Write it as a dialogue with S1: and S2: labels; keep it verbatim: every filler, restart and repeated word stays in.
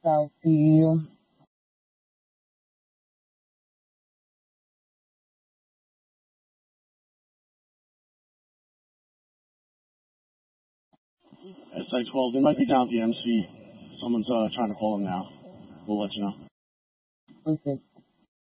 S1: I'll see you.
S2: S I twelve, they might be down at the M C. Someone's uh, trying to call him now. We'll let you know.
S1: Listen.